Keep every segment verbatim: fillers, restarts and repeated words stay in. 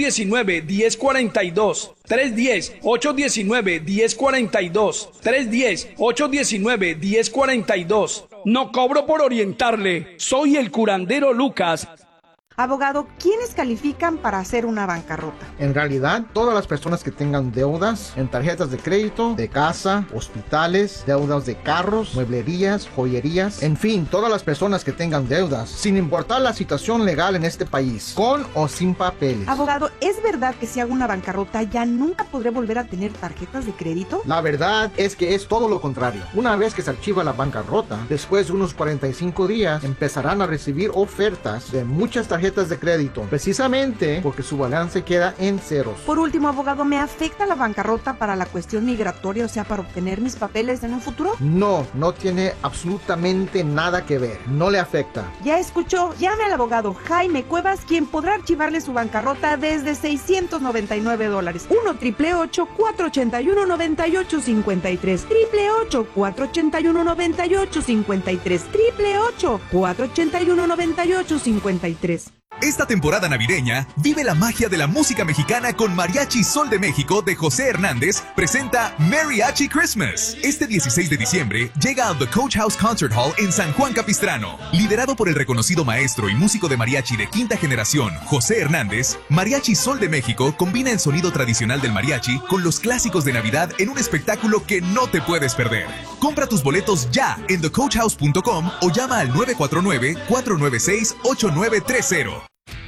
nueve, uno cero cuatro dos. tres uno cero, ocho uno nueve, uno cero cuatro dos. tres uno cero, ocho uno nueve, uno cero cuatro dos. No cobro por orientarle. Soy el curandero Lucas. Abogado, ¿quiénes califican para hacer una bancarrota? En realidad, todas las personas que tengan deudas en tarjetas de crédito, de casa, hospitales, deudas de carros, mueblerías, joyerías, en fin, todas las personas que tengan deudas, sin importar la situación legal en este país, con o sin papeles. Abogado, ¿es verdad que si hago una bancarrota ya nunca podré volver a tener tarjetas de crédito? La verdad es que es todo lo contrario. Una vez que se archiva la bancarrota, después de unos cuarenta y cinco días, empezarán a recibir ofertas de muchas tarjetas de crédito, precisamente porque su balance queda en ceros. Por último, abogado, ¿me afecta la bancarrota para la cuestión migratoria, o sea, para obtener mis papeles en un futuro? No, no tiene absolutamente nada que ver. No le afecta. Ya escuchó, llame al abogado Jaime Cuevas, quien podrá archivarle su bancarrota desde seiscientos noventa y nueve dólares. uno, ocho ocho ocho, cuatro ocho uno, nueve ocho cinco tres. ocho ocho ocho, cuatro ocho uno, nueve ocho cinco tres. ocho ocho ocho, cuatro ocho uno, nueve ocho cinco tres. Esta temporada navideña, vive la magia de la música mexicana con Mariachi Sol de México de José Hernández, presenta Mariachi Christmas. Este dieciséis de diciembre llega a The Coach House Concert Hall en San Juan Capistrano. Liderado por el reconocido maestro y músico de mariachi de quinta generación, José Hernández, Mariachi Sol de México combina el sonido tradicional del mariachi con los clásicos de Navidad en un espectáculo que no te puedes perder. Compra tus boletos ya en the coach house punto com o llama al nueve cuatro nueve, cuatro nueve seis, ocho nueve tres cero.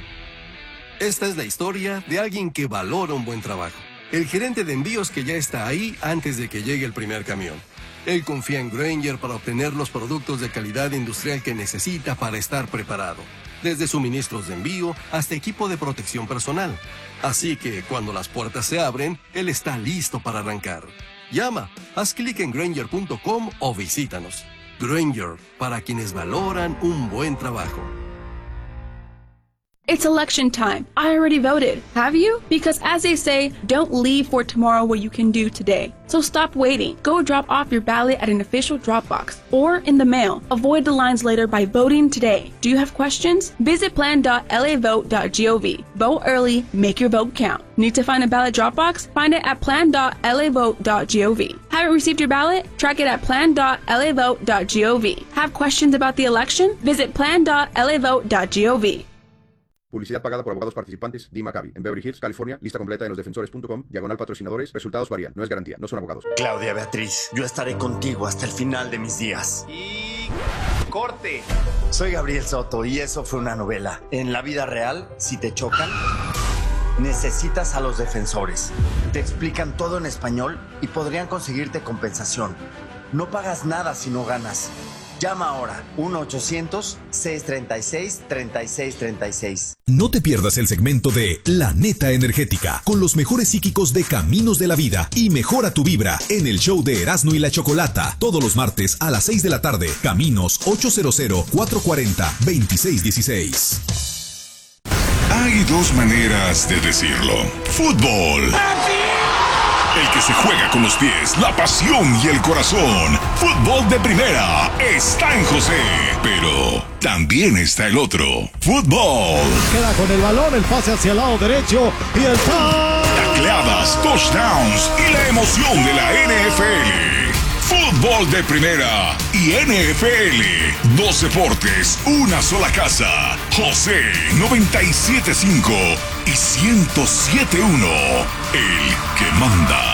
Esta es la historia de alguien que valora un buen trabajo. El gerente de envíos que ya está ahí antes de que llegue el primer camión. Él confía en Grainger para obtener los productos de calidad industrial que necesita para estar preparado. Desde suministros de envío hasta equipo de protección personal. Así que cuando las puertas se abren, él está listo para arrancar. Llama, haz clic en Grainger punto com o visítanos. Grainger, para quienes valoran un buen trabajo. It's election time. I already voted. Have you? Because as they say, don't leave for tomorrow what you can do today. So stop waiting. Go drop off your ballot at an official drop box or in the mail. Avoid the lines later by voting today. Do you have questions? Visit plan dot l a vote dot gov. Vote early. Make your vote count. Need to find a ballot drop box? Find it at plan dot l a vote dot gov. Haven't received your ballot? Track it at plan dot l a vote dot gov. Have questions about the election? Visit plan dot l a vote dot gov. Publicidad pagada por abogados participantes. Dee Maccabi. En Beverly Hills, California. Lista completa en los defensores punto com. Diagonal patrocinadores. Resultados varían. No es garantía. No son abogados. Claudia Beatriz, yo estaré contigo hasta el final de mis días. Y... corte. Soy Gabriel Soto y eso fue una novela. En la vida real, si te chocan, necesitas a los defensores. Te explican todo en español y podrían conseguirte compensación. No pagas nada si no ganas. Llama ahora, uno ochocientos, seiscientos treinta y seis, treinta y seis treinta y seis. No te pierdas el segmento de La Neta Energética con los mejores psíquicos de Caminos de la Vida y Mejora tu Vibra en el show de Erasmo y la Chocolata, todos los martes a las seis de la tarde. Caminos ocho cero cero, cuatro cuatro cero, dos seis uno seis. Hay dos maneras de decirlo. Fútbol. El que se juega con los pies, la pasión y el corazón. Fútbol de primera está en José. Pero también está el otro. Fútbol. Queda con el balón, el pase hacia el lado derecho y el tacleadas, touchdowns y la emoción de la N F L. Fútbol de primera y N F L. Dos deportes, una sola casa. José noventa y siete punto cinco y ciento siete punto uno. El que manda.